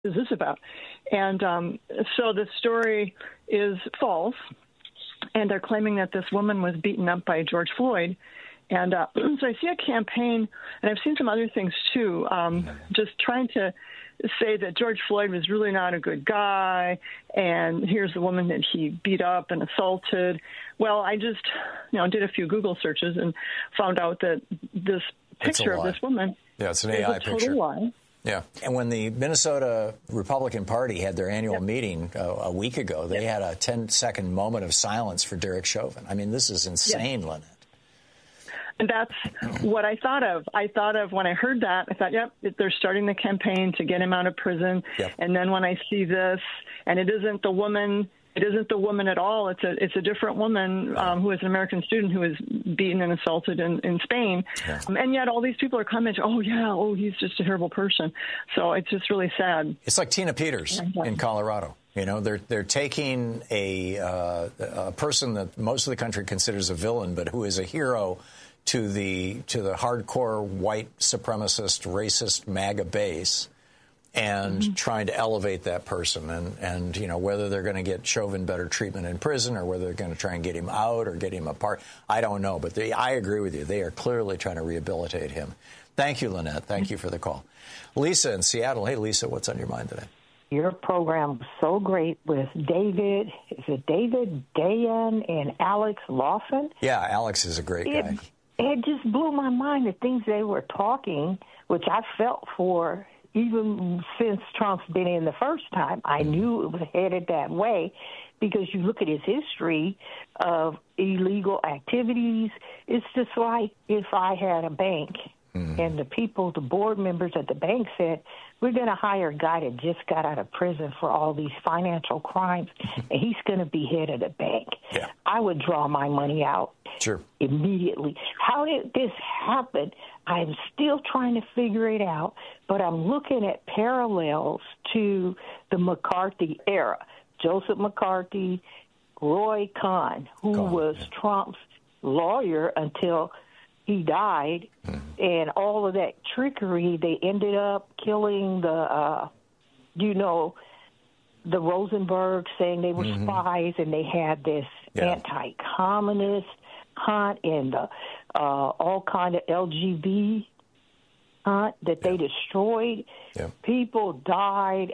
is this about? And so the story is false, and they're claiming that this woman was beaten up by George Floyd. And so I see a campaign, and I've seen some other things too, just trying to say that George Floyd was really not a good guy, and here's the woman that he beat up and assaulted. Well, I just, did a few Google searches and found out that this picture of this woman it's an AI is a total picture. lie. Yeah. And when the Minnesota Republican Party had their annual meeting a week ago, they had a 10-second moment of silence for Derek Chauvin. I mean, this is insane, Lynette. And that's what I thought of. I thought of when I heard that, I thought, they're starting the campaign to get him out of prison. Yep. And then when I see this, and it isn't the woman at all. It's a different woman who is an American student who was beaten and assaulted in Spain. Yeah. And yet all these people are commenting, he's just a terrible person. So it's just really sad. It's like Tina Peters in Colorado. They're taking a person that most of the country considers a villain, but who is a hero to the hardcore white supremacist, racist MAGA base, and trying to elevate that person. And whether they're going to get Chauvin better treatment in prison or whether they're going to try and get him out or get him apart, I don't know. But I agree with you. They are clearly trying to rehabilitate him. Thank you, Lynette. Thank you for the call. Lisa in Seattle. Hey, Lisa, what's on your mind today? Your program was so great with David Dayan and Alex Lawson. Yeah, Alex is a great guy. It just blew my mind, the things they were talking, which I felt for even since Trump's been in the first time. I knew it was headed that way because you look at his history of illegal activities. It's just like if I had a bank and the board members at the bank said, we're going to hire a guy that just got out of prison for all these financial crimes, and he's going to be head of the bank. Yeah. I would draw my money out immediately. How did this happen? I'm still trying to figure it out, but I'm looking at parallels to the McCarthy era. Joseph McCarthy, Roy Cohn, who was Trump's lawyer until he died, and all of that trickery, they ended up killing the Rosenberg, saying they were spies, and they had this anti-communist hunt and all kind of LGBT hunt that they destroyed. Yeah. People died.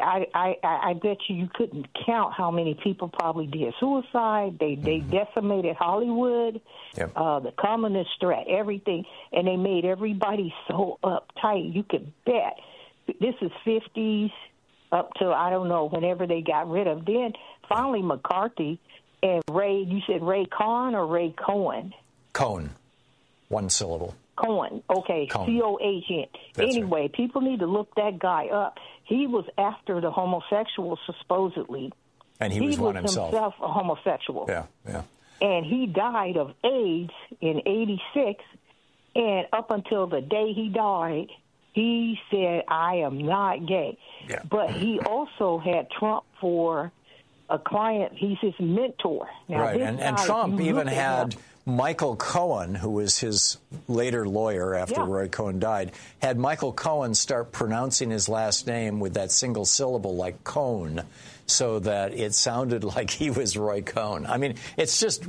I bet you couldn't count how many people probably did suicide. They decimated Hollywood, the communist threat, everything, and they made everybody so uptight. You could bet. This is 50s up to, I don't know, whenever they got rid of. Then finally McCarthy and Ray, you said Ray Cohn or Ray Cohen? Cohn, one syllable. Cohen, okay, Cohen. Anyway, right. People need to look that guy up. He was after the homosexuals, supposedly. And he was one himself. He was himself a homosexual. Yeah. And he died of AIDS in 86, and up until the day he died, he said, I am not gay. Yeah. But he also had Trump for a client. He's his mentor. Now, right, and Trump even had Michael Cohen, who was his later lawyer after Roy Cohn died, had Michael Cohen start pronouncing his last name with that single syllable like Cohn, so that it sounded like he was Roy Cohn. I mean, it's just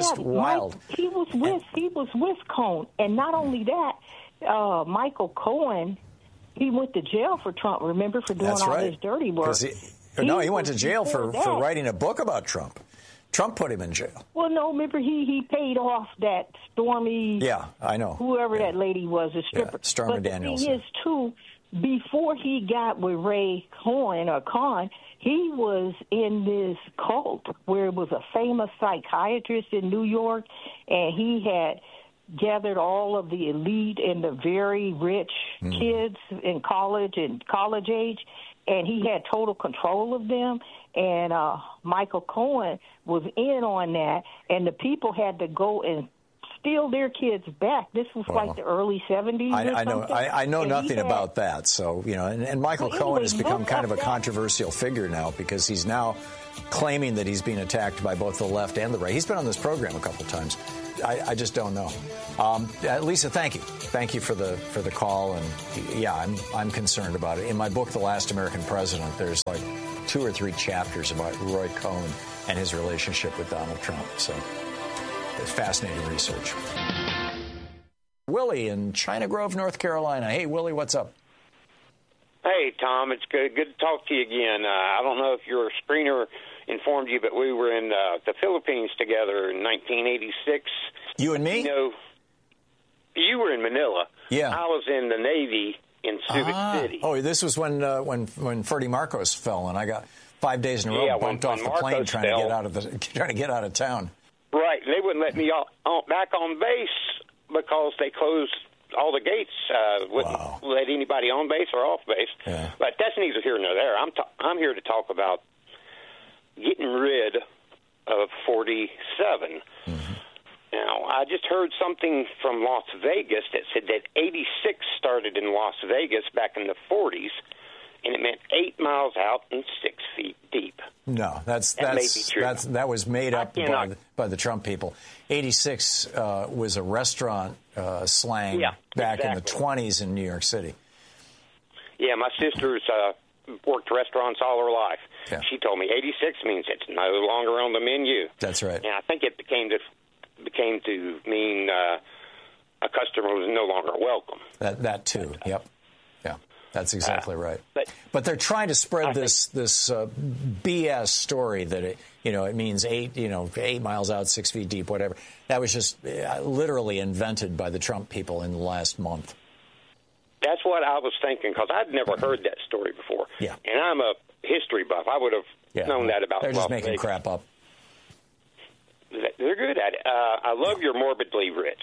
wild. He was with Cohn, and not only that, Michael Cohen, he went to jail for Trump. Remember, for doing all his dirty work. He went to jail for writing a book about Trump. Trump put him in jail. Well, no, remember he paid off that Stormy. Yeah, I know. Whoever that lady was, a stripper. Yeah, Stormy Daniels. The thing is, too, before he got with Ray Cohen or Cohn, he was in this cult where it was a famous psychiatrist in New York, and he had gathered all of the elite and the very rich kids in college and college age, and he had total control of them. And Michael Cohen was in on that, and the people had to go and steal their kids back. This was like the early 70s. I know nothing about that. So, and Michael Cohen has become kind of a controversial figure now because he's now claiming that he's being attacked by both the left and the right. He's been on this program a couple of times. I just don't know. Lisa, thank you. Thank you for the call. And yeah, I'm concerned about it. In my book, The Last American President, there's like 2 or 3 chapters about Roy Cohn and his relationship with Donald Trump. So it's fascinating research. Willie in China Grove, North Carolina. Hey, Willie, what's up? Hey, Tom, it's good to talk to you again. I don't know if your screener informed you, but we were in the Philippines together in 1986. You and me? You know, you were in Manila. Yeah. I was in the Navy in Subic City. Oh, this was when Ferdy Marcos fell, and I got 5 days in a row bumped off the plane trying to get out of town. Right. They wouldn't let me back on base because they closed all the gates, wouldn't let anybody on base or off base. Yeah. But that's neither here nor there. I'm here to talk about getting rid of 47. Mm-hmm. Now, I just heard something from Las Vegas that said that 86 started in Las Vegas back in the 40s, and it meant 8 miles out and 6 feet deep. No, that was made up by the Trump people. 86 was a restaurant slang back in the 20s in New York City. Yeah, my sister's worked restaurants all her life. Yeah. She told me 86 means it's no longer on the menu. That's right. And I think it became to mean a customer was no longer welcome. That too. Yep. Yeah, that's exactly right. But they're trying to spread this BS story that it means 8 miles out, 6 feet deep, whatever. That was just literally invented by the Trump people in the last month. That's what I was thinking, because I'd never heard that story before. Yeah. And I'm a history buff. I would have known that about They're just Las making Vegas. crap up. They're good at it. I love your morbidly rich.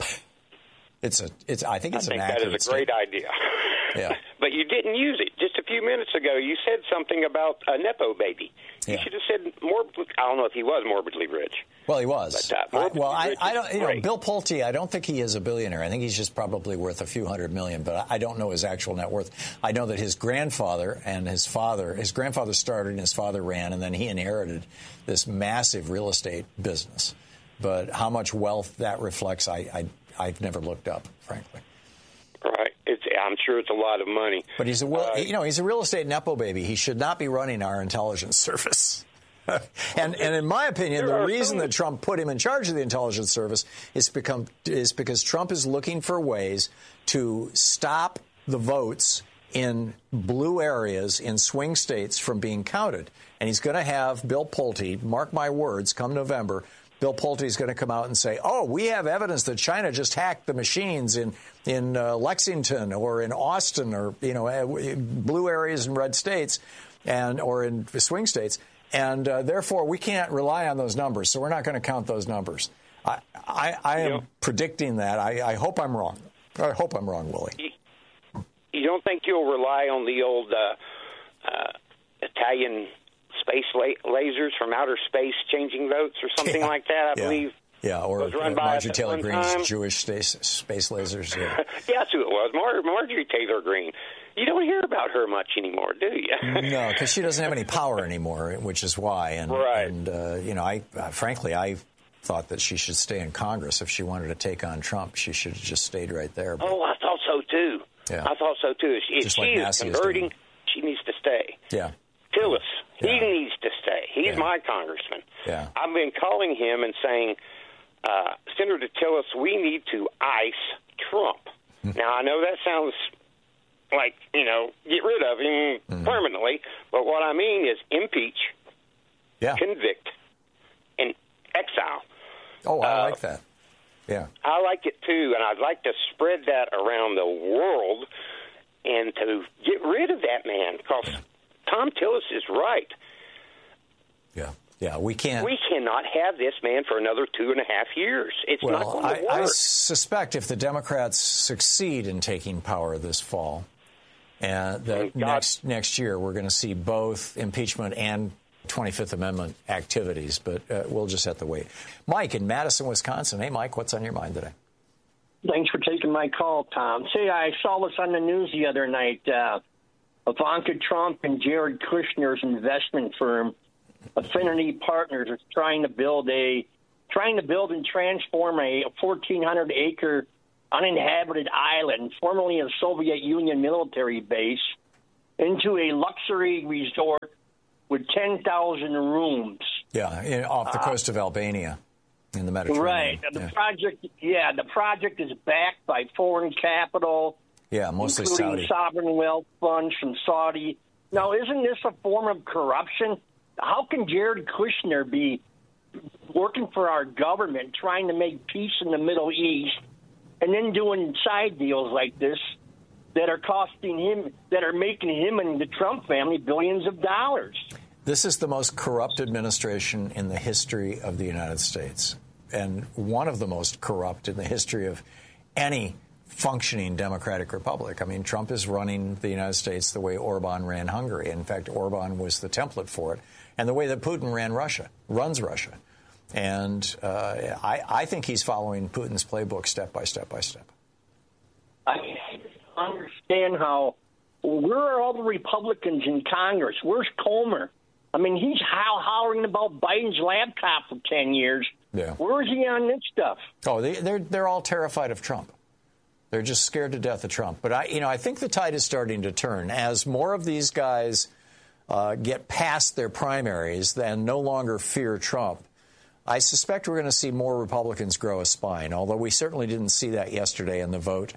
I think it's an accurate that is a great idea. Yeah. But you didn't use it. Just a few minutes ago, you said something about a Nepo baby. You should have said I don't know if he was morbidly rich. Well, he was. But, I don't. Bill Pulte, I don't think he is a billionaire. I think he's just probably worth a few $100 million. But I don't know his actual net worth. I know that his grandfather and his grandfather started and his father ran, and then he inherited this massive real estate business. But how much wealth that reflects, I've never looked up, frankly. Right. I'm sure it's a lot of money. But he's a real estate Nepo baby. He should not be running our intelligence service. And in my opinion, the reason that Trump put him in charge of the intelligence service is because Trump is looking for ways to stop the votes in blue areas in swing states from being counted. And he's going to have Bill Pulte, mark my words, come November, Bill Pulte is going to come out and say, we have evidence that China just hacked the machines in Lexington or in Austin or, blue areas in red states or in swing states. And therefore, we can't rely on those numbers. So we're not going to count those numbers. I am predicting that. I hope I'm wrong. I hope I'm wrong, Willie. You don't think you'll rely on the old Italian space lasers from outer space changing votes or something like that, I believe? Yeah, or Marjorie Taylor Greene's Jewish space lasers. Yeah. Yeah, that's who it was, Marjorie Taylor Greene. You don't hear about her much anymore, do you? No, because she doesn't have any power anymore, which is why. And, right. And I thought that she should stay in Congress. If she wanted to take on Trump, she should have just stayed right there. But, I thought so, too. Yeah. I thought so, too. If she is converting, she needs to stay. Yeah. Tillis, he needs to stay. He's my congressman. Yeah. I've been calling him and saying, Senator Tillis, we need to ice Trump. Now, I know that sounds like, get rid of him permanently, but what I mean is impeach, convict, and exile. Oh, I like that. Yeah. I like it, too, and I'd like to spread that around the world and to get rid of that man, because Tom Tillis is right. Yeah, we can't. We cannot have this man for another 2.5 years. It's not going to work. I suspect if the Democrats succeed in taking power this fall, that next year we're going to see both impeachment and 25th Amendment activities. But we'll just have to wait. Mike in Madison, Wisconsin. Hey, Mike, what's on your mind today? Thanks for taking my call, Tom. See, I saw this on the news the other night. Ivanka Trump and Jared Kushner's investment firm, Affinity Partners, is trying to build a trying to build and transform a 1,400-acre uninhabited island, formerly a Soviet Union military base, into a luxury resort with 10,000 rooms. Yeah, off the coast of Albania in the Mediterranean. Right. The project is backed by foreign capital. Yeah, mostly including Saudi. Sovereign wealth funds from Saudi. Now, isn't this a form of corruption? How can Jared Kushner be working for our government, trying to make peace in the Middle East, and then doing side deals like this that are costing him, that are making him and the Trump family billions of dollars? This is the most corrupt administration in the history of the United States, and one of the most corrupt in the history of any functioning democratic republic. I mean, Trump is running the United States the way Orban ran Hungary. In fact, Orban was the template for it, and the way that Putin runs Russia. And I think he's following Putin's playbook step by step by step. I understand how. Where are all the Republicans in Congress? Where's Comer? I mean, he's hollering about Biden's laptop for 10 years. Yeah. Where is he on this stuff? Oh, they're all terrified of Trump. They're just scared to death of Trump. But I think the tide is starting to turn as more of these guys get past their primaries and no longer fear Trump. I suspect we're going to see more Republicans grow a spine, although we certainly didn't see that yesterday in the vote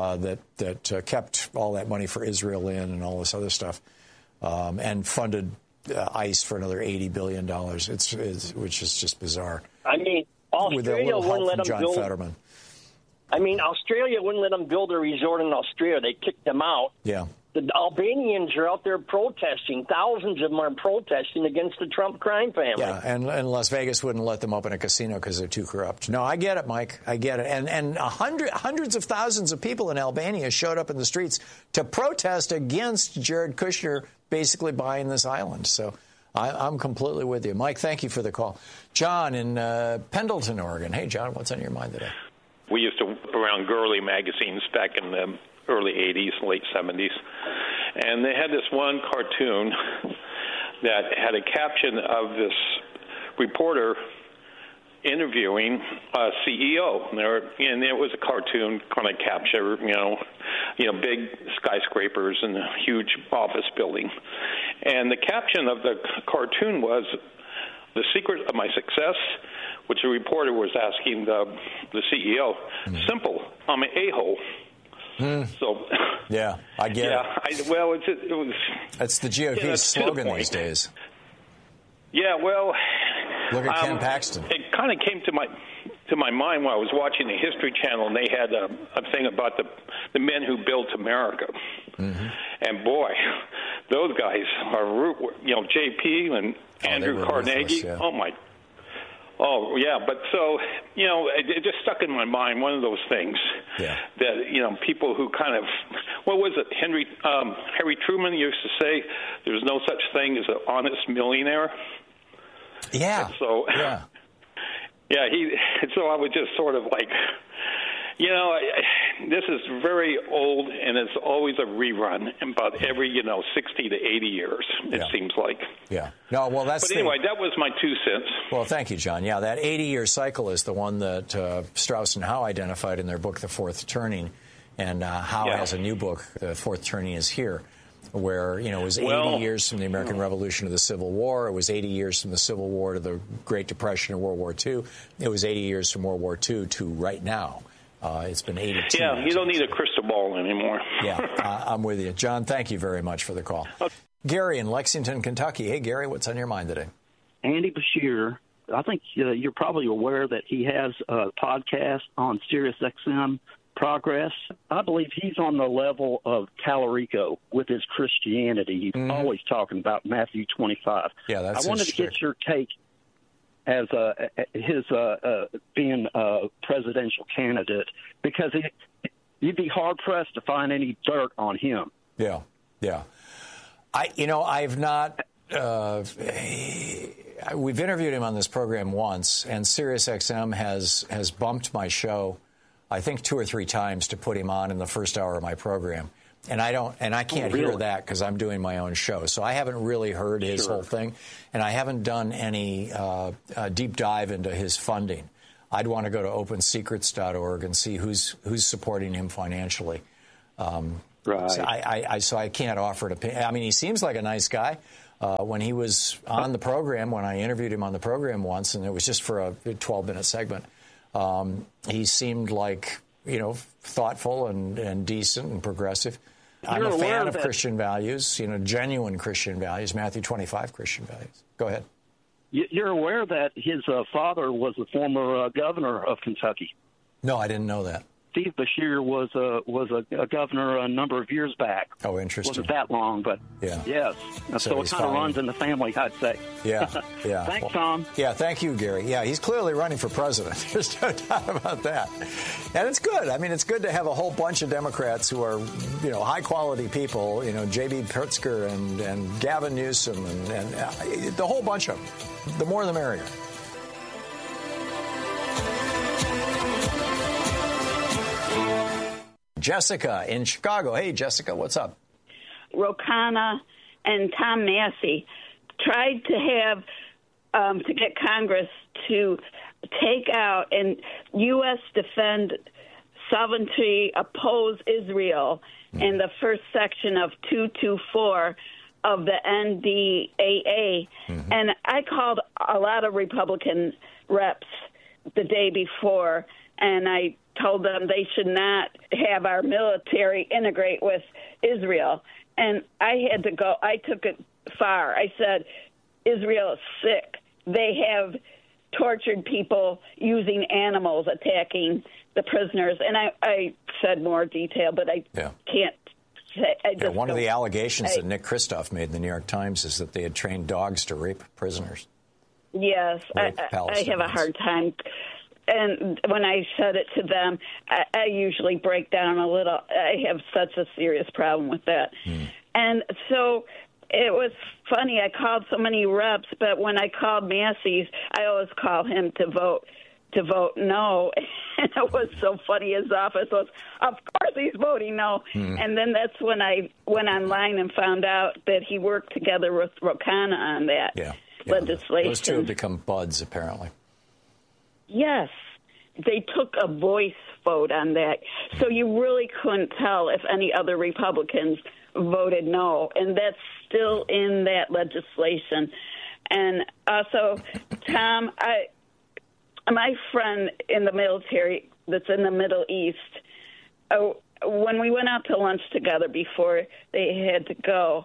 that kept all that money for Israel in and all this other stuff and funded ICE for another $80 billion, which is just bizarre. I mean, Australia wouldn't let them build. Fetterman. I mean, Australia wouldn't let them build a resort in Australia. They kicked them out. Yeah. The Albanians are out there protesting. Thousands of them are protesting against the Trump crime family. Yeah, and Las Vegas wouldn't let them open a casino because they're too corrupt. No, I get it, Mike. I get it. And hundreds of thousands of people in Albania showed up in the streets to protest against Jared Kushner basically buying this island. So I'm completely with you. Mike, thank you for the call. John in Pendleton, Oregon. Hey, John, what's on your mind today? We used to whip around girly magazines back in the early 80s, late 70s. And they had this one cartoon that had a caption of this reporter interviewing a CEO. And it was a cartoon kind of capture, big skyscrapers and a huge office building. And the caption of the cartoon was, "The secret of my success," which the reporter was asking the CEO. Simple. I'm an a-hole. So, yeah, I get it. It was. That's the GOP's slogan these days. Yeah, well, look at Ken Paxton. It kind of came to my mind while I was watching the History Channel, and they had a thing about the men who built America. Mm-hmm. And boy, those guys are, JP and Andrew Carnegie. Yeah. Oh my. Oh, yeah, but so, it just stuck in my mind, one of those things that, people who kind of, what was it, Harry Truman used to say, there's no such thing as an honest millionaire. Yeah. And so, so I was just sort of like, this is very old, and it's always a rerun about every, 60 to 80 years, it seems like. Yeah. No, well, that's. But anyway, that was my 2 cents. Well, thank you, John. Yeah, that 80-year cycle is the one that Strauss and Howe identified in their book, The Fourth Turning, and Howe has a new book, The Fourth Turning is Here, where, it was 80 years from the American Revolution to the Civil War. It was 80 years from the Civil War to the Great Depression and World War II. It was 80 years from World War II to right now. It's been 82 years. You don't need a crystal ball anymore. Yeah, I'm with you. John, thank you very much for the call. Okay. Gary in Lexington, Kentucky. Hey, Gary, what's on your mind today? Andy Bashir, I think you're probably aware that he has a podcast on SiriusXM Progress. I believe he's on the level of Tallarico with his Christianity. He's always talking about Matthew 25. Yeah, that's I wanted to get your take as his being a presidential candidate, because you'd be hard-pressed to find any dirt on him. Yeah. I've not we've interviewed him on this program once, and SiriusXM has bumped my show, I think 2 or 3 times to put him on in the first hour of my program. And I can't hear that because I'm doing my own show. So I haven't really heard his whole thing, and I haven't done any deep dive into his funding. I'd want to go to opensecrets.org and see who's supporting him financially. Right. So I can't offer an opinion. I mean, he seems like a nice guy. When he was on the program, when I interviewed him on the program once, and it was just for a 12-minute segment, he seemed like, thoughtful and decent and progressive. I'm a fan of Christian values, genuine Christian values, Matthew 25 Christian values. Go ahead. You're aware that his father was the former governor of Kentucky? No, I didn't know that. Steve Beshear was a governor a number of years back. Oh, interesting. Wasn't that long, but yes. So it kind of runs in the family, I'd say. Yeah. Thanks, Tom. Yeah, thank you, Gary. Yeah, he's clearly running for president. There's no doubt about that. And it's good. I mean, it's good to have a whole bunch of Democrats who are, high-quality people, J.B. Pritzker and Gavin Newsom and the whole bunch of them. The more the merrier. Jessica in Chicago. Hey, Jessica, what's up? Ro Khanna and Tom Massie tried to have to get Congress to take out and U.S. defend sovereignty, oppose Israel in the first section of 224 of the NDAA. Mm-hmm. And I called a lot of Republican reps the day before, and I told them they should not have our military integrate with Israel. And I had to go, I took it far. I said, Israel is sick. They have tortured people using animals, attacking the prisoners. And I said more detail, but I can't say. One of the allegations that Nick Kristof made in the New York Times is that they had trained dogs to rape prisoners. Yes, I have a hard time. And when I said it to them, I usually break down a little. I have such a serious problem with that. And so it was funny. I called so many reps, but when I called Massey's, I always call him to vote no. And it was so funny. His office was, of course he's voting no. And then that's when I went online and found out that he worked together with Ro Khanna on that legislation. Those two have become buds, apparently. Yes, they took a voice vote on that. So you really couldn't tell if any other Republicans voted no. And that's still in that legislation. And also, Tom, my friend in the military that's in the Middle East, when we went out to lunch together before they had to go,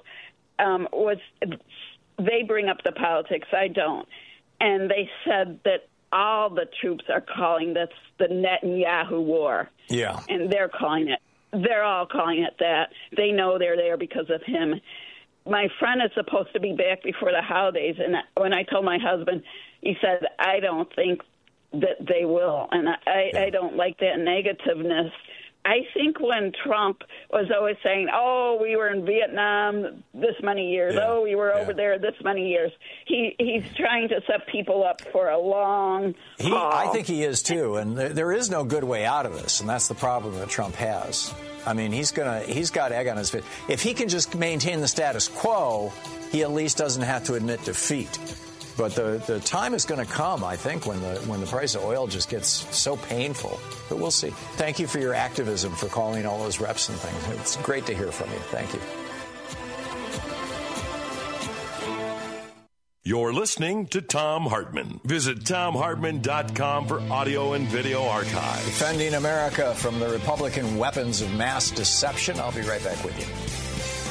they bring up the politics. I don't. And they said that all the troops are calling that's the Netanyahu war. Yeah. And they're all calling it that. They know they're there because of him. My friend is supposed to be back before the holidays, and when I told my husband, he said, I don't think that they will. And I don't like that negativeness. I think when Trump was always saying, oh, we were in Vietnam this many years, we were over there this many years, he's trying to set people up for a long haul. I think he is, too, and there is no good way out of this, and that's the problem that Trump has. I mean, he's got egg on his face. If he can just maintain the status quo, he at least doesn't have to admit defeat. But the time is going to come, I think, when the price of oil just gets so painful. But we'll see. Thank you for your activism, for calling all those reps and things. It's great to hear from you. Thank you. You're listening to Thom Hartmann. Visit ThomHartmann.com for audio and video archive. Defending America from the Republican weapons of mass deception. I'll be right back with you.